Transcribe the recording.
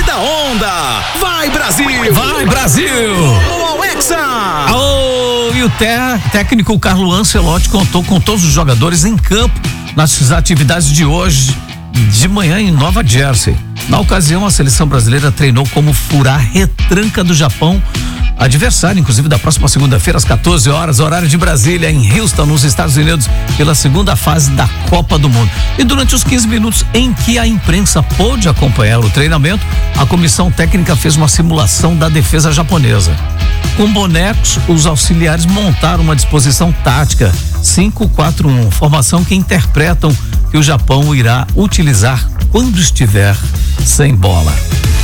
da onda. Vai, Brasil! Vai, Brasil! O Hexa! E o técnico Carlo Ancelotti contou com todos os jogadores em campo nas atividades de hoje, de manhã em Nova Jersey. Na ocasião, a seleção brasileira treinou como furar retranca do Japão, adversário, inclusive, da próxima segunda-feira, às 14 horas, horário de Brasília, em Houston, nos Estados Unidos, pela segunda fase da Copa do Mundo. E durante os 15 minutos em que a imprensa pôde acompanhar o treinamento, a comissão técnica fez uma simulação da defesa japonesa. Com bonecos, os auxiliares montaram uma disposição tática 5-4-1, formação que interpretam que o Japão irá utilizar quando estiver sem bola.